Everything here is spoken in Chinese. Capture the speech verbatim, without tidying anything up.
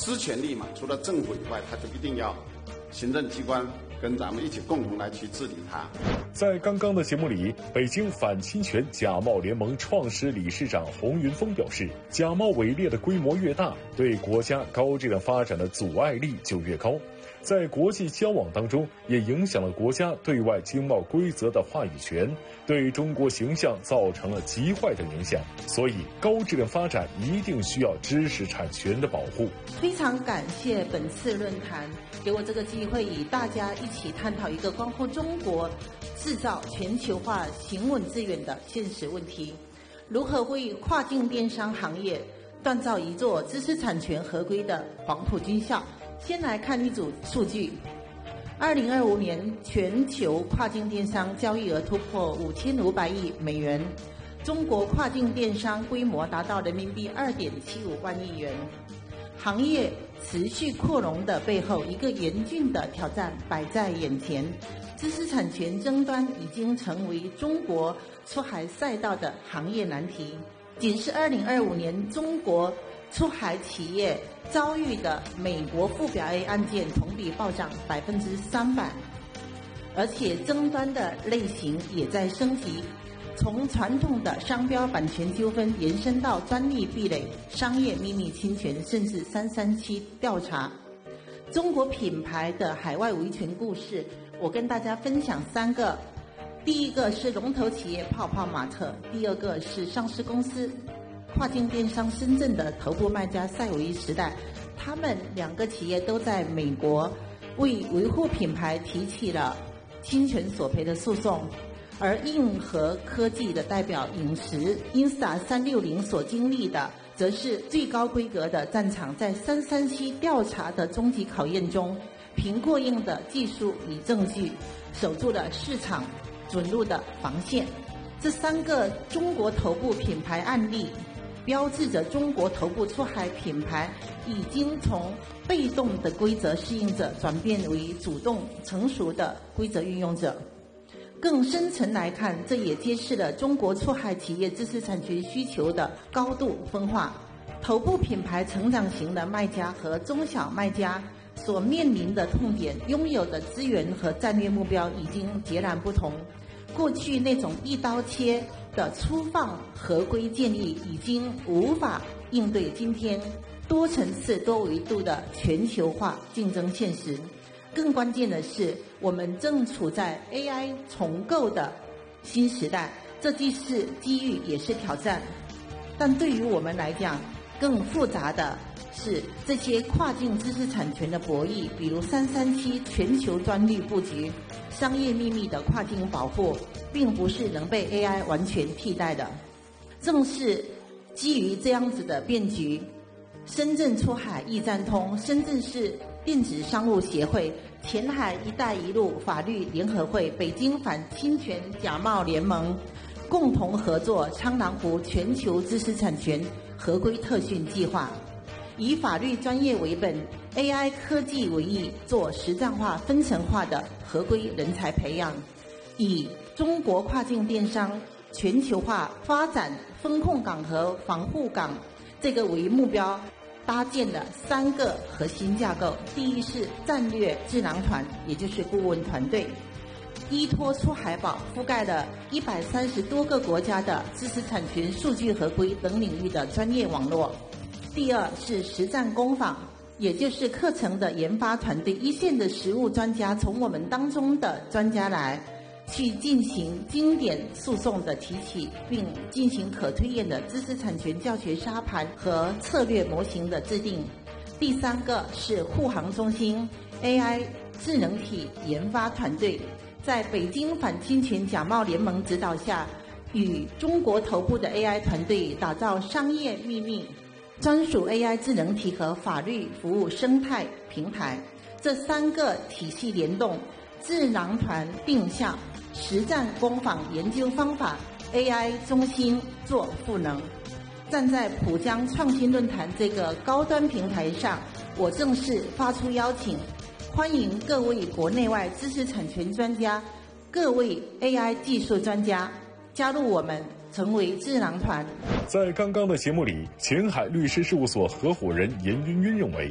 私权利嘛，除了政府以外，它就一定要行政机关跟咱们一起共同来去治理它。 在刚刚的节目里，北京反侵权假冒联盟创始理事长洪云峰表示，假冒伪劣的规模越大，对国家高质量发展的阻碍力就越高，在国际交往当中也影响了国家对外经贸规则的话语权，对中国形象造成了极坏的影响。所以高质量发展一定需要知识产权的保护。 非常感谢本次论坛给我这个机会，与大家一起探讨一个关乎中国制造全球化行稳致远的现实问题，如何为跨境电商行业锻造一座知识产权合规的黄埔军校。先来看一组数据，二零二五年全球跨境电商交易额突破五千五百亿美元，中国跨境电商规模达到人民币二点七五万亿元。行业持续扩容的背后，一个严峻的挑战摆在眼前，知识产权争端已经成为中国出海赛道的行业难题。仅是二零二五年，中国出海企业遭遇的美国附表 A 案件同比暴涨百分之三百，而且争端的类型也在升级，从传统的商标版权纠纷延伸到专利壁垒、商业秘密侵权，甚至三三七调查。中国品牌的海外维权故事，我跟大家分享三个。第一个是龙头企业泡泡玛特，第二个是上市公司跨境电商深圳的头部卖家赛维时代，他们两个企业都在美国为维护品牌提起了侵权索赔的诉讼。而硬核科技的代表饮食 Insta 三六零所经历的，则是最高规格的战场，在三三七调查的终极考验中，凭过硬的技术与证据，守住了市场准入的防线。这三个中国头部品牌案例，标志着中国头部出海品牌已经从被动的规则适应者转变为主动成熟的规则运用者。更深层来看，这也揭示了中国出海企业知识产权需求的高度分化。头部品牌成长型的卖家和中小卖家所面临的痛点、拥有的资源和战略目标已经截然不同。过去那种一刀切的粗放合规建议已经无法应对今天多层次多维度的全球化竞争现实。更关键的是，我们正处在 A I 重构的新时代，这既是机遇也是挑战。但对于我们来讲，更复杂的是这些跨境知识产权的博弈，比如三三七全球专利布局、商业秘密的跨境保护，并不是能被 A I 完全替代的。正是基于这样子的变局，深圳出海易占通、深圳市电子商务协会、前海一带一路法律联合会、北京反侵权假冒联盟共同合作苍狼湖全球知识产权合规特训计划，以法律专业为本、A I 科技为翼，做实战化、分层化的合规人才培养，以中国跨境电商全球化发展风控港和防护港这个为目标，搭建了三个核心架构。第一是战略智囊团，也就是顾问团队，依托出海宝覆盖了一百三十多个国家的知识产权、数据合规等领域的专业网络。第二是实战工坊，也就是课程的研发团队，一线的实务专家，从我们当中的专家来去进行经典诉讼的提起，并进行可推演的知识产权教学沙盘和策略模型的制定。第三个是护航中心 A I 智能体研发团队，在北京反侵权假冒联盟指导下，与中国头部的 A I 团队打造商业秘密专属 A I 智能体和法律服务生态平台。这三个体系联动，智囊团定向，实战工坊研究方法， A I 中心做赋能。站在浦江创新论坛这个高端平台上，我正式发出邀请，欢迎各位国内外知识产权专家、各位 A I 技术专家加入我们，成为智囊团。 在刚刚的节目里，前海律师事务所合伙人严云云认为，